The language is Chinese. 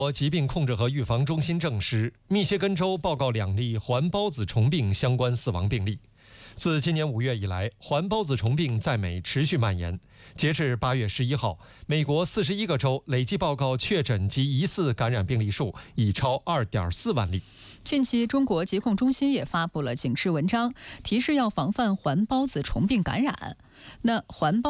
国疾病控制和预防中心证实，密歇根州报告2例环孢子虫病相关死亡病例。自今年5月以来，环孢子虫病在美持续蔓延。截至8月11号，美国41个州累计报告确诊及疑似感染病例数已超2.4万例。 近期，中国疾控中心也发布了警示文章，提示要防范环孢子虫病感染。那环孢